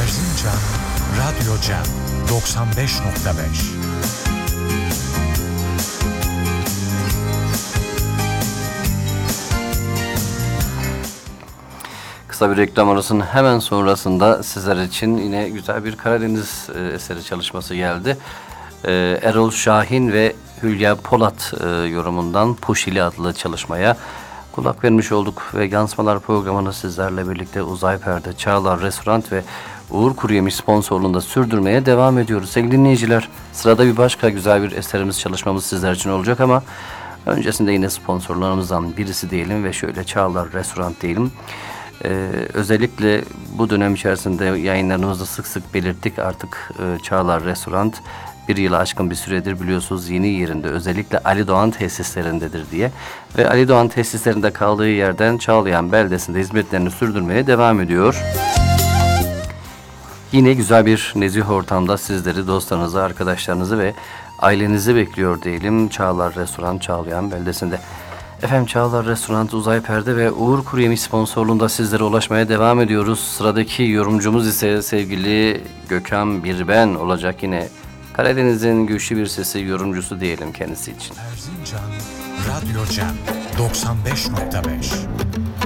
Erzincan Radyo Cem 95.5. Kısa bir reklam arasının hemen sonrasında sizler için yine güzel bir Karadeniz eseri çalışması geldi. Erol Şahin ve Hülya Polat yorumundan Puşili adlı çalışmaya kulak vermiş olduk ve Yansımalar programını sizlerle birlikte Uzay Perde, Çağlar Restoran ve Uğur Kuruyemiş sponsorluğunda sürdürmeye devam ediyoruz. Sevgili dinleyiciler, sırada bir başka güzel bir eserimiz, çalışmamız sizler için olacak ama öncesinde yine sponsorlarımızdan birisi diyelim ve şöyle Çağlar Restoran diyelim. Özellikle bu dönem içerisinde yayınlarımızda sık sık belirttik, artık Çağlar Restoran bir yılı aşkın bir süredir biliyorsunuz yeni yerinde, özellikle Ali Doğan tesislerindedir diye ve Ali Doğan tesislerinde kaldığı yerden Çağlayan beldesinde hizmetlerini sürdürmeye devam ediyor. Yine güzel bir nezih ortamda sizleri, dostlarınızı, arkadaşlarınızı ve ailenizi bekliyor diyelim Çağlar Restoran Çağlayan beldesinde. Efendim, Çağlar Restoran, Uzay Perde ve Uğur Kuruyemiş sponsorluğunda sizlere ulaşmaya devam ediyoruz. Sıradaki yorumcumuz ise sevgili Gökhan Birben olacak. Yine Karadeniz'in güçlü bir sesi, yorumcusu diyelim kendisi için. Erzincan Radyo Cem 95.5.